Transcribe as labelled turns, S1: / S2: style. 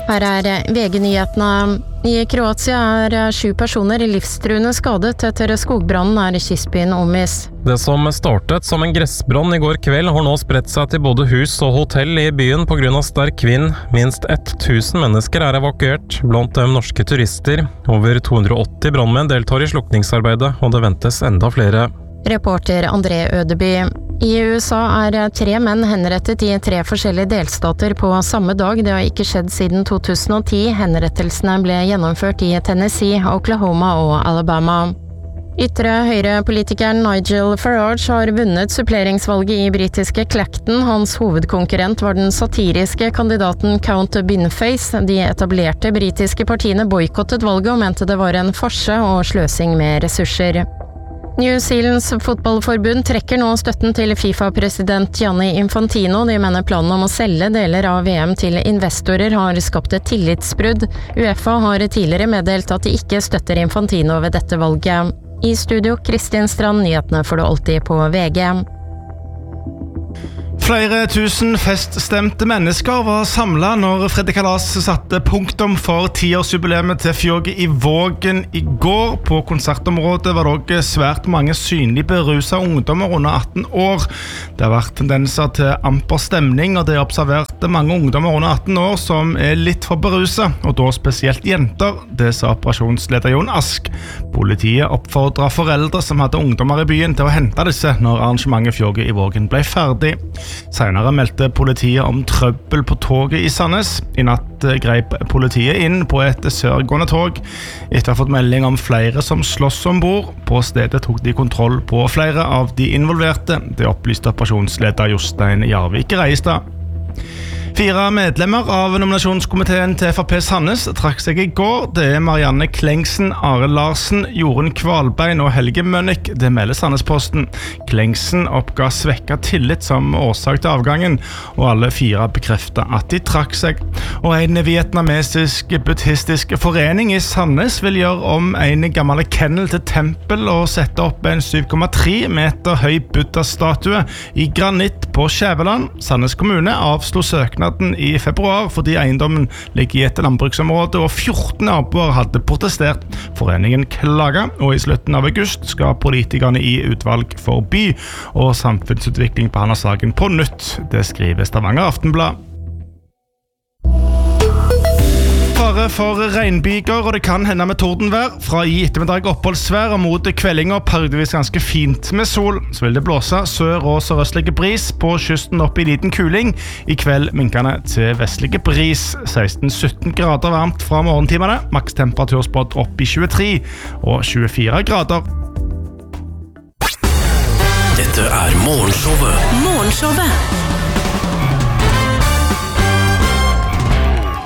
S1: Her VG-nyhetene. I Kroatia 7 personer livstruende skadet etter skogbrannen i kystbyen Omis.
S2: Det som startet som en gressbrann i går kveld har nå spredt seg til både hus og hotell i byen på grunn av sterk vind. Minst 1000 mennesker evakuert, blant dem norske turister. Over 280 brannmenn deltar i slukningsarbeidet, og det ventes enda flere.
S1: Reporter André Ødeby. I USA 3 menn henrettet i 3 forskjellige delstater på samme dag. Det har ikke skjedd siden 2010. Henrettelsene ble gjennomført i Tennessee, Oklahoma og Alabama. Ytre høyrepolitikeren Nigel Farage har vunnet suppleringsvalget i britiske Clacton. Hans hovedkonkurrent var den satiriske kandidaten Count Binface. De etablerte britiske partiene boykottet valget og mente det var en farse og sløsing med ressurser. New Zealands fotballforbund trekker nå støtten til FIFA-president Gianni Infantino. De mener planen om å selge deler av VM til investorer har skapt et tillitsbrudd. UEFA har tidligere meddelt at de ikke støtter Infantino ved dette valget. I studio Kristin Strand, nyhetene får du alltid på VG.
S3: Flere tusen feststemte mennesker var samlet når Freddy Kalas satte punktum for 10-årsjubileet til Fjoget i Vågen i går. På konsertområdet var det også svært mange synlig beruset ungdommer under 18 år. Det har vært tendenser til amper stemning, og det er observert mange ungdommer under 18 år som litt for beruset, og da spesielt jenter. Det sa operasjonsleder Jon Ask. Politiet oppfordret foreldre som hadde ungdommer i byen til å hente disse når arrangementet Fjoget i Vågen ble ferdig. Senere meldte politiet om trøbbel på toget i Sandnes. I natt greip politiet inn på et sørgående tog etter å ha fått melding om flere som slåss ombord. På stedet tok de kontroll på flere av de involverte. Det opplyste operasjonsleder Jostein Jarvik Reistad. 4 medlemmer av nominasjonskomiteen til FrP Sandnes trakk seg i går. Det Marianne Klengsen, Arild Larsen, Jorunn Kvalbein og Helge Mønnik. Det melder Sandnesposten. Klengsen oppga svekket tillit som årsak til avgangen, og alle 4 bekreftet at de trakk seg. Og en vietnamesisk buddhistisk forening i Sandnes vil gjøre om en gammel kennel til tempel og sette opp en 7,3 meter høy Buddha-statue i granitt på Skjæveland. Sandnes kommune avslo søknaden i februar fordi eiendommen ligger i et landbruksområde og 14 naboer hadde protestert. Foreningen klager, og i slutten av august skal politikerne i utvalg for by og samfunnsutvikling behandle saken på nytt. Det skriver Stavanger Aftenblad. Fare for regnbyger, og det kan hende med tordenvær. Fra i ettermiddag oppholdsvær og mot kveldinger periodevis ganske fint med sol. Så vil det blåse sør- og sørøstlige bris på kysten opp i liten kuling. I kveld minkende til vestlige bris. 16-17 grader varmt fra morgentimene. Maks temperaturspådd opp i 23 og 24 grader.
S4: Dette Morgenshowet.